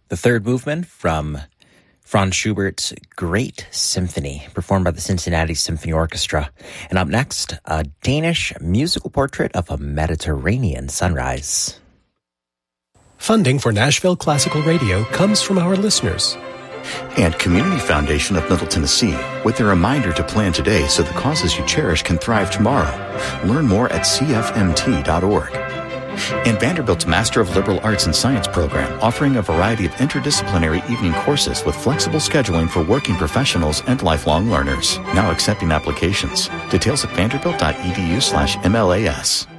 The third movement from Franz Schubert's Great Symphony, performed by the Cincinnati Symphony Orchestra. And up next, a Danish musical portrait of a Mediterranean sunrise. Funding for Nashville Classical Radio comes from our listeners. And Community Foundation of Middle Tennessee, with a reminder to plan today so the causes you cherish can thrive tomorrow. Learn more at cfmt.org. And Vanderbilt's Master of Liberal Arts and Science program, offering a variety of interdisciplinary evening courses with flexible scheduling for working professionals and lifelong learners. Now accepting applications. Details at vanderbilt.edu/MLAS.